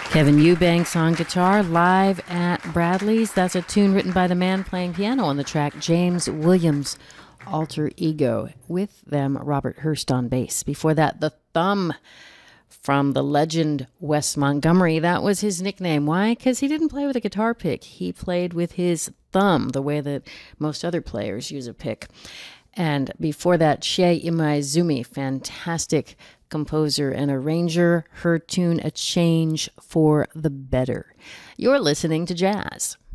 Kevin Eubanks on guitar, live at Bradley's. That's a tune written by the man playing piano on the track, James Williams, Alter Ego. With them, Robert Hurst on bass. Before that, The Thumb from the legend Wes Montgomery. That was his nickname. Why? Because he didn't play with a guitar pick. He played with his thumb, the way that most other players use a pick. And before that, Shei Imaizumi, fantastic composer and arranger. Her tune, A Change for the Better. You're listening to jazz.